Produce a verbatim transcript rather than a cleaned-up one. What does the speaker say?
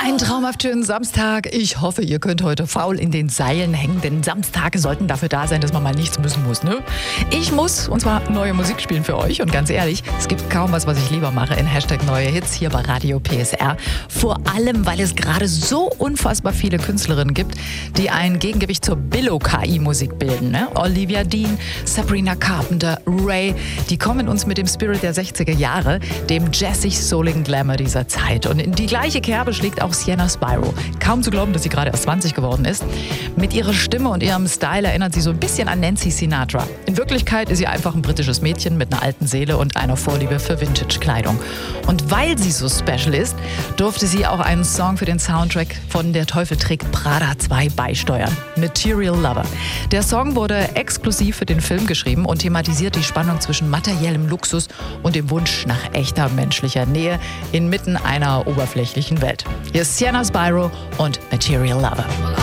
Einen traumhaft schönen Samstag. Ich hoffe, ihr könnt heute faul in den Seilen hängen, denn Samstage sollten dafür da sein, dass man mal nichts müssen muss, ne? Ich muss, und zwar neue Musik spielen für euch. Und ganz ehrlich, es gibt kaum was, was ich lieber mache in Hashtag neue Hits hier bei Radio P S R. Vor allem, weil es gerade so unfassbar viele Künstlerinnen gibt, die ein Gegengewicht zur Billo-K I-Musik bilden, ne? Olivia Dean, Sabrina Carpenter, Ray, die kommen uns mit dem Spirit der sechziger Jahre, dem jazzig-souligen Glamour dieser Zeit. Und in die gleiche Kerbe schlägt auch Sienna Spyro. Kaum zu glauben, dass sie gerade erst zwanzig geworden ist. Mit ihrer Stimme und ihrem Style erinnert sie so ein bisschen an Nancy Sinatra. In Wirklichkeit ist sie einfach ein britisches Mädchen mit einer alten Seele und einer Vorliebe für Vintage-Kleidung. Und weil sie so special ist, durfte sie auch einen Song für den Soundtrack von Der Teufel trägt Prada zwei beisteuern. Material Lover. Der Song wurde exklusiv für den Film geschrieben und thematisiert die Spannung zwischen materiellem Luxus und dem Wunsch nach echter menschlicher Nähe inmitten einer oberflächlichen Welt. Hier ist Sienna Spyro und Material Lover.